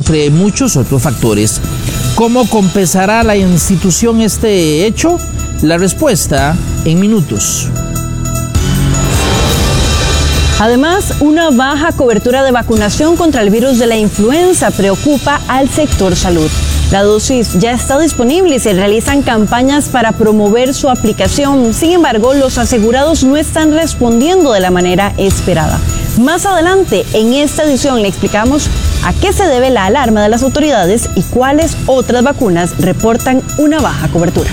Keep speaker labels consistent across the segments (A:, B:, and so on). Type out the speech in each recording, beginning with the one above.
A: entre muchos otros factores. ¿Cómo compensará la institución este hecho? La respuesta en minutos.
B: Además, una baja cobertura de vacunación contra el virus de la influenza preocupa al sector salud. La dosis ya está disponible y se realizan campañas para promover su aplicación. Sin embargo, los asegurados no están respondiendo de la manera esperada. Más adelante, en esta edición, le explicamos a qué se debe la alarma de las autoridades y cuáles otras vacunas reportan una baja cobertura.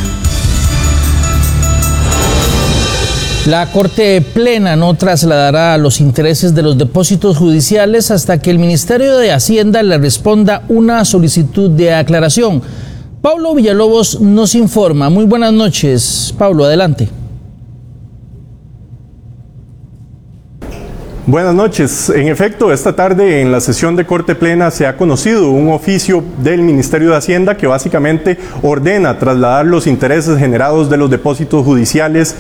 A: La Corte Plena no trasladará los intereses de los depósitos judiciales hasta que el Ministerio de Hacienda le responda una solicitud de aclaración. Pablo Villalobos nos informa. Muy buenas noches. Pablo, adelante.
C: Buenas noches. En efecto, esta tarde en la sesión de Corte Plena se ha conocido un oficio del Ministerio de Hacienda que básicamente ordena trasladar los intereses generados de los depósitos judiciales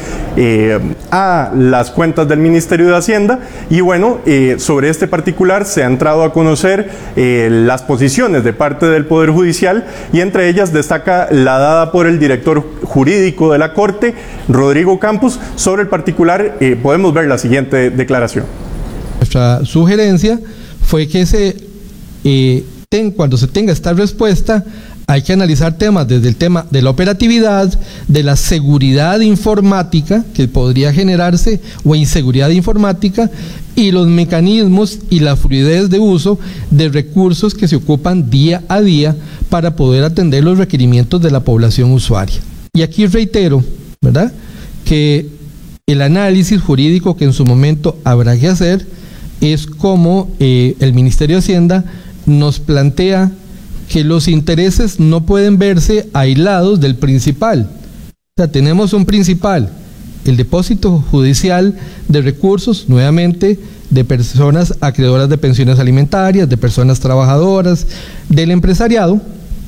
C: a las cuentas del Ministerio de Hacienda. Y bueno, sobre este particular se ha entrado a conocer las posiciones de parte del Poder Judicial y entre ellas destaca la dada por el director jurídico de la Corte, Rodrigo Campos. Sobre el particular podemos ver la siguiente declaración.
D: Nuestra sugerencia fue que cuando se tenga esta respuesta hay que analizar temas desde el tema de la operatividad, de la seguridad informática que podría generarse o inseguridad informática y los mecanismos y la fluidez de uso de recursos que se ocupan día a día para poder atender los requerimientos de la población usuaria. Y aquí reitero, ¿verdad?, que el análisis jurídico que en su momento habrá que hacer es cómo el Ministerio de Hacienda nos plantea que los intereses no pueden verse aislados del principal. O sea, tenemos un principal, el depósito judicial de recursos, nuevamente, de personas acreedoras de pensiones alimentarias, de personas trabajadoras, del empresariado,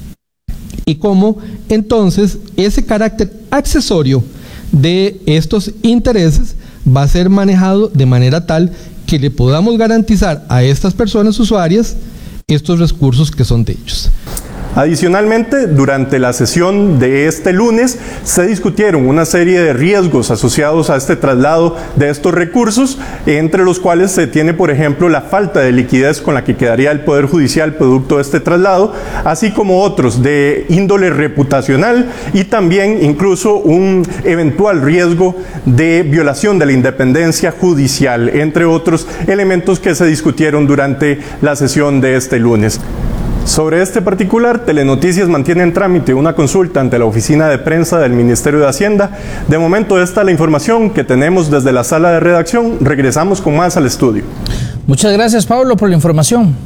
D: y cómo entonces ese carácter accesorio de estos intereses va a ser manejado de manera tal que le podamos garantizar a estas personas usuarias estos recursos que son de ellos.
C: Adicionalmente, durante la sesión de este lunes se discutieron una serie de riesgos asociados a este traslado de estos recursos, entre los cuales se tiene, por ejemplo, la falta de liquidez con la que quedaría el Poder Judicial producto de este traslado, así como otros de índole reputacional y también incluso un eventual riesgo de violación de la independencia judicial, entre otros elementos que se discutieron durante la sesión de este lunes. Sobre este particular, Telenoticias mantiene en trámite una consulta ante la oficina de prensa del Ministerio de Hacienda. De momento, esta es la información que tenemos desde la sala de redacción. Regresamos con más al estudio.
A: Muchas gracias, Pablo, por la información.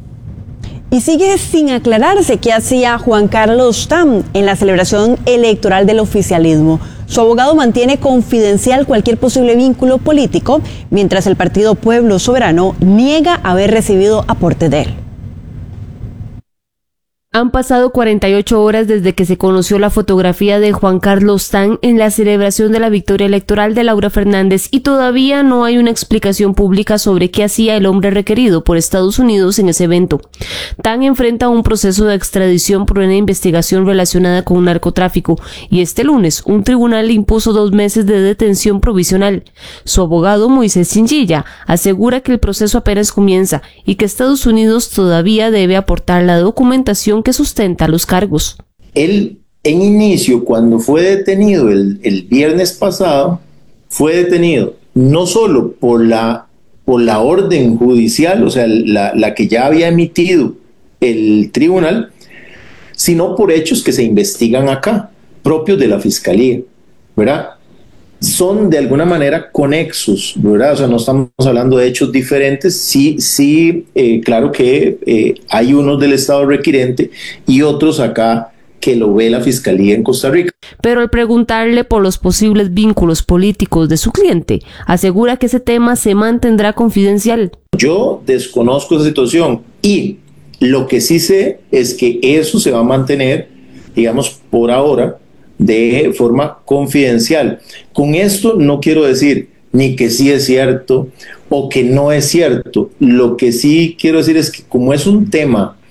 B: Y sigue sin aclararse qué hacía Juan Carlos Tam en la celebración electoral del oficialismo. Su abogado mantiene confidencial cualquier posible vínculo político, mientras el partido Pueblo Soberano niega haber recibido aporte de él.
E: Han pasado 48 horas desde que se conoció la fotografía de Juan Carlos Tam en la celebración de la victoria electoral de Laura Fernández y todavía no hay una explicación pública sobre qué hacía el hombre requerido por Estados Unidos en ese evento. Tam enfrenta un proceso de extradición por una investigación relacionada con narcotráfico y este lunes un tribunal le impuso 2 meses de detención provisional. Su abogado Moisés Chinchilla asegura que el proceso apenas comienza y que Estados Unidos todavía debe aportar la documentación que sustenta los cargos.
F: Él, en inicio, cuando fue detenido el viernes pasado, fue detenido no solo por la orden judicial, o sea, la que ya había emitido el tribunal, sino por hechos que se investigan acá, propios de la Fiscalía, ¿verdad? Son de alguna manera conexos, ¿verdad? O sea, no estamos hablando de hechos diferentes. Sí, claro que hay unos del Estado requirente y otros acá que lo ve la Fiscalía en Costa Rica.
E: Pero al preguntarle por los posibles vínculos políticos de su cliente, asegura que ese tema se mantendrá confidencial.
F: Yo desconozco esa situación y lo que sí sé es que eso se va a mantener, digamos, por ahora, de forma confidencial. Con esto no quiero decir ni que sí es cierto o que no es cierto. Lo que sí quiero decir es que como es un tema